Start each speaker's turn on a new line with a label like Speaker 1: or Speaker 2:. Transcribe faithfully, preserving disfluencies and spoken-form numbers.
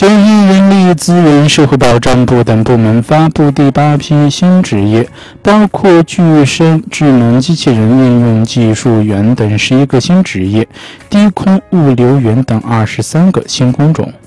Speaker 1: 九一人力资源社会保障部等部门发布第八批新职业，包括具身智能机器人应用技术员等十一个新职业，低空物流员等二十三个新工种。